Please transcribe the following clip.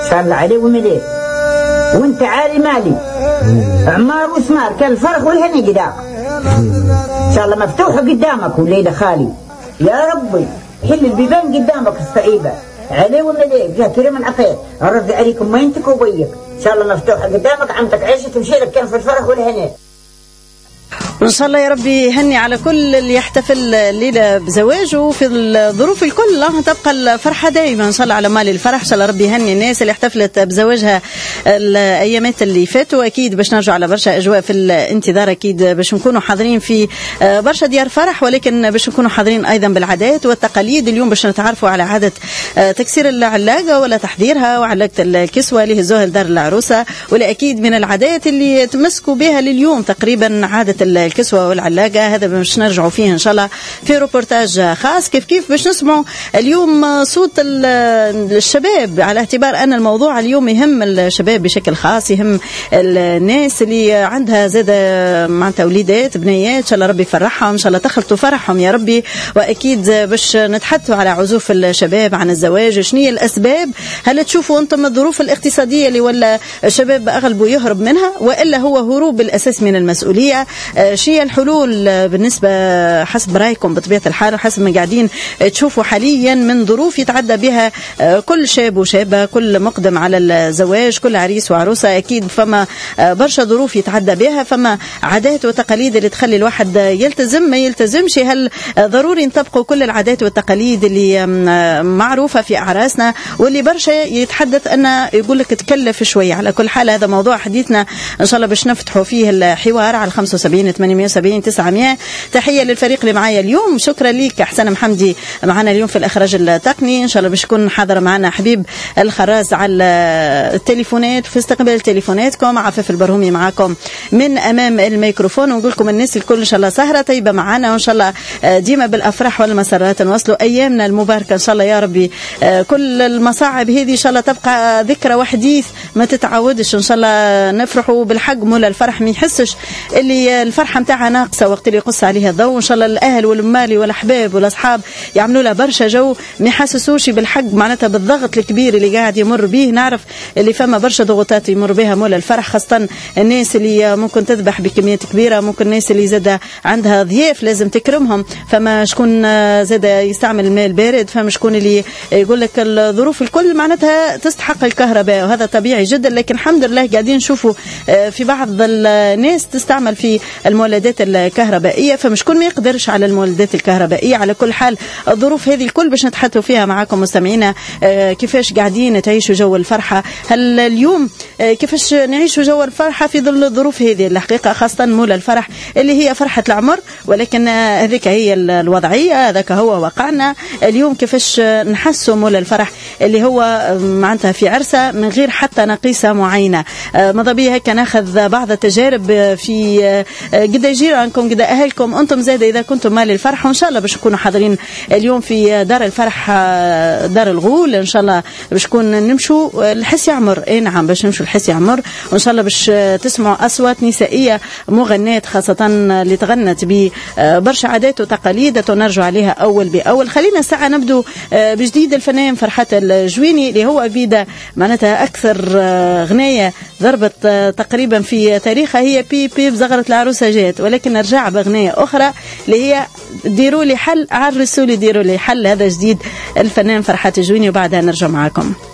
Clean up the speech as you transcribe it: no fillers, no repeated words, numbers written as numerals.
شاء الله عليه ومليه، وانت عالي مالي عمار وسمار كالفرخ والهني قدام ان شاء الله مفتوحه قدامك والليله خالي. يا ربي حل البيبان قدامك الصعيبه عليه ومليه يا كريم العفيف ارد عليكم ما ينتك وبيك ان شاء الله مفتوحه قدامك عمتك عيشه تمشي لك كان في الفرح والهني. وإن شاء الله يا ربي يهني على كل اللي يحتفل الليلة بزواجه في الظروف الكل تبقى الفرحة دائما إن شاء الله على مال الفرح. إن شاء الله ربي يهني الناس اللي احتفلت بزواجها الأيامات اللي فاتوا. أكيد باش نرجع على برشا أجواء في الانتظار، أكيد باش نكونوا حاضرين في برشا ديار فرح، ولكن باش نكونوا حاضرين أيضا بالعادات والتقاليد. اليوم باش نتعرفوا على عادة تكسير العلاقة ولا تحضيرها وعلاقة الكسوة اللي هزوها لدار العروسة، ولا أكيد من العادات اللي تمسكوا بها لليوم تقريبا عادة الكسوة والعلاقة. هذا باش نرجعوا فيه إن شاء الله في روبورتاج خاص. كيف باش نسمعوا اليوم صوت الشباب، على اعتبار أن الموضوع اليوم يهم الشباب بشكل خاص، يهم الناس اللي عندها زادة معناتها وليدات بنيات. إن شاء الله ربي يفرحهم، إن شاء الله تخلطوا فرحهم يا ربي. وأكيد باش نتحدثوا على عزوف الشباب عن الزواج، شنو هي الأسباب؟ هل تشوفوا أنتم الظروف الاقتصادية اللي ولا الشباب أغلبه يهرب منها، وإلا هو هروب بالأساس من المسؤولية؟ شيء الحلول بالنسبة حسب رأيكم بطبيعة الحال وحسب ما قاعدين تشوفوا حاليا من ظروف يتعدى بها كل شاب وشابة، كل مقدم على الزواج، كل عريس وعروسة؟ أكيد فما برشا ظروف يتعدى بها، فما عادات وتقاليد اللي تخلي الواحد يلتزم ما يلتزمش. هل ضروري نطبقوا كل العادات والتقاليد اللي معروفة في أعراسنا، واللي برشا يتحدث أن يقول لك تكلف شوية؟ على كل حال هذا موضوع حديثنا إن شاء الله باش نفتحوا فيه الحوار على 75 870 900. تحية للفريق اللي معايا اليوم، شكرا ليك حسن محمدي معنا اليوم في الإخراج التقني. إن شاء الله باش يكون حاضر معنا حبيب الخراز على التليفونات في استقبال تليفوناتكم. عفاف البرهومي معاكم من أمام الميكروفون، ونقول لكم الناس الكل إن شاء الله سهرة طيبة معنا، وإن شاء الله ديما بالأفراح والمسرات نوصلوا أيامنا المباركة إن شاء الله يا ربي. كل المصاعب هذه إن شاء الله تبقى ذكرى وحديث ما تتعودش. إن شاء الله نفرحوا بالحق مولا الفرح، ما يحسش اللي الفرحة متاعها ناقصة وقت اللي يقص عليها الضوء. إن شاء الله الأهل والمالي والأحباب والأصحاب يعملوا لها برشا جو، ما يحسسوش بالحق معناتها بالضغط الكبير اللي قاعد يمر به. نعرف اللي فما برشا ضغوطات يمر بها مولا الفرح، خاصة الناس اللي ممكن تذبح بكميات كبيرة، ممكن الناس اللي زاد عندها ضياف لازم تكرمهم، فما شكون زاد يستعمل الماء البارد، فما شكون اللي يقول لك الظروف الكل معناتها تستحق الكهرباء، وهذا طبيعي جدا. لكن الحمد لله قاعدين نشوفوا في بعض الناس تستعمل في المولدات الكهربائية، فمشكون ما يقدرش على المولدات الكهربائية. على كل حال الظروف هذه الكل باش نتحدثوا فيها معاكم مستمعينا، كيفاش قاعدين تعيشوا جو الفرحة. هل اليوم كيفاش نعيشوا جو الفرحة في ظل الظروف هذه الحقيقة، خاصة مولا الفرح اللي هي فرحة العمر، ولكن هذيك هي الوضعية، هذاك هو واقعنا اليوم. كيفاش نحسوا مولا الفرح اللي هو معناتها في عرسة من غير حتى نقيسة معينة؟ ماذا بيا هيك ناخذ بعض التجارب في قد جيرانكم قد أهلكم أنتم زاد إذا كنتم مال الفرح. وإن شاء الله باش نكونوا حاضرين اليوم في دار الفرح دار الغول، إن شاء الله باش نكون نمشوا الحس يعمر. إيه نعم باش نمشوا الحس يعمر، وإن شاء الله باش تسمعوا أصوات نسائية مغنات خاصة اللي تغنت ببرشا عادات وتقاليد ونرجع عليها أول بأول. خلينا الساعة نبدو بجديد الفنان فرحات الجويني اللي هو بيدا معناتها أكثر غنية ضربت تقريبا في تاريخها هي بي بي بزغرة العروسة جات، ولكن نرجع بأغنية أخرى اللي هي ديروا لي حل عرسوا لي ديروا لي حل. هذا جديد الفنان فرحات الجويني وبعدها نرجع معاكم.